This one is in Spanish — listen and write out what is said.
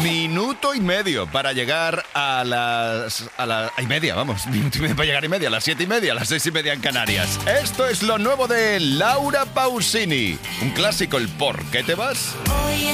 Minuto y medio para llegar a y media, vamos. Minuto y medio para llegar y media, a las 7:30, a las 6:30 en Canarias. Esto es lo nuevo de Laura Pausini. Un clásico, el ¿Por qué te vas? Hoy